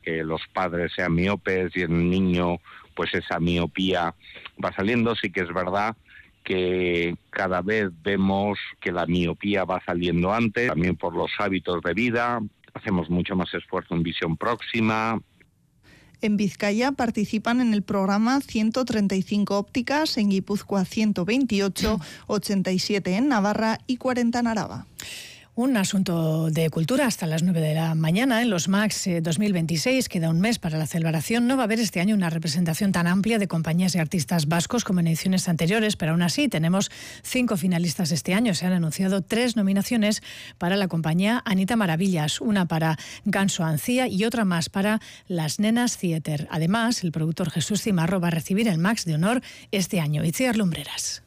que los padres sean miopes y en el niño pues esa miopía va saliendo. Sí que es verdad que cada vez vemos que la miopía va saliendo antes, también por los hábitos de vida, hacemos mucho más esfuerzo en visión próxima. En Vizcaya participan en el programa 135 ópticas, en Guipúzcoa 128, 87 en Navarra y 40 en Araba. Un asunto de cultura hasta las 9 de la mañana. En los MAX 2026 queda un mes para la celebración. No va a haber este año una representación tan amplia de compañías y artistas vascos como en ediciones anteriores, pero aún así tenemos 5 finalistas este año. Se han anunciado 3 nominaciones para la compañía Anita Maravillas, una para Ganso Ancía y otra más para Las Nenas Theater. Además, el productor Jesús Cimarro va a recibir el MAX de honor este año. Itziar Lumbreras.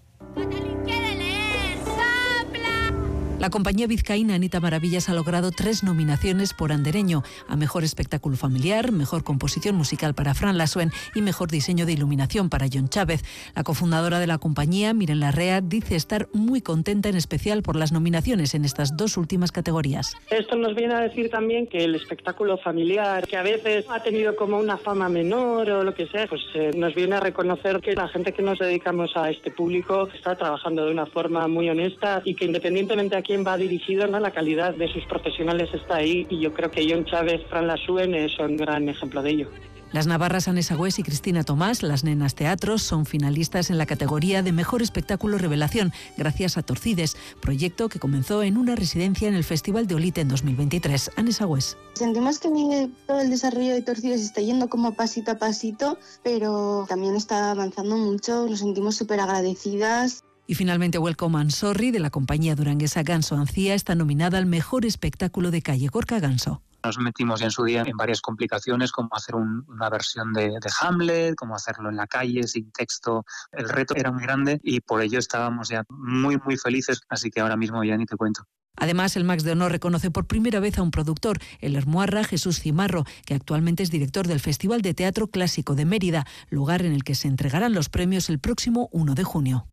La compañía vizcaína Anita Maravillas ha logrado 3 nominaciones por Andereño, a Mejor Espectáculo Familiar, Mejor Composición Musical para Fran Lasuen y Mejor Diseño de Iluminación para John Chávez. La cofundadora de la compañía, Miren Larrea, dice estar muy contenta, en especial por las nominaciones en estas 2 últimas categorías. Esto nos viene a decir también que el espectáculo familiar, que a veces ha tenido como una fama menor o lo que sea, pues nos viene a reconocer que la gente que nos dedicamos a este público está trabajando de una forma muy honesta y que independientemente a quién va dirigido, ¿no?, la calidad de sus profesionales está ahí, y yo creo que John Chávez, Fran Lasuen son un gran ejemplo de ello. Las navarras Anne Sagüés y Cristina Tomás, Las Nenas Teatros, son finalistas en la categoría de Mejor Espectáculo Revelación, gracias a Torcides, proyecto que comenzó en una residencia en el Festival de Olite en 2023. Anne Sagüés. Sentimos que todo el desarrollo de Torcides está yendo como pasito a pasito, pero también está avanzando mucho, nos sentimos súper agradecidas. Y finalmente Welcome and Sorry, de la compañía duranguesa Ganso Ancía, está nominada al Mejor Espectáculo de Calle. Gorka Ganso. Nos metimos en su día en varias complicaciones, como hacer una versión de Hamlet, como hacerlo en la calle, sin texto. El reto era muy grande y por ello estábamos ya muy, muy felices, así que ahora mismo ya ni te cuento. Además, el MAX de Honor reconoce por primera vez a un productor, el hermuarra Jesús Cimarro, que actualmente es director del Festival de Teatro Clásico de Mérida, lugar en el que se entregarán los premios el próximo 1 de junio.